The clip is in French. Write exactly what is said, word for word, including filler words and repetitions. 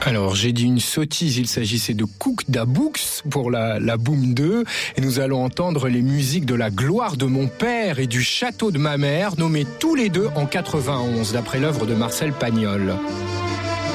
Alors, j'ai dit une sottise, il s'agissait de Cook Da Books pour la, la Boom deux. Et nous allons entendre les musiques de La gloire de mon père et du château de ma mère, nommés tous les deux en quatre-vingt-onze, d'après l'œuvre de Marcel Pagnol.